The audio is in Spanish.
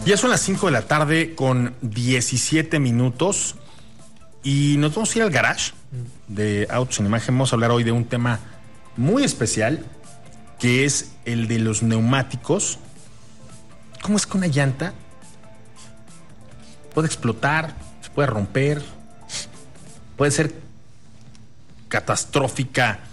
Ya son las 5 de la tarde con 17 minutos y nos vamos a ir al garage de Autos en Imagen. Vamos a hablar hoy de un tema muy especial, que es el de los neumáticos. ¿Cómo es que una llanta puede explotar, se puede romper, puede ser catastrófica